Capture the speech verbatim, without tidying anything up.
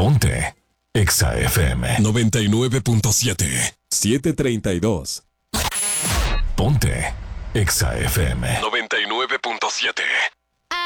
Ponte Exa F M noventa y nueve punto siete, setecientos treinta y dos. Ponte Exa F M noventa y nueve punto siete.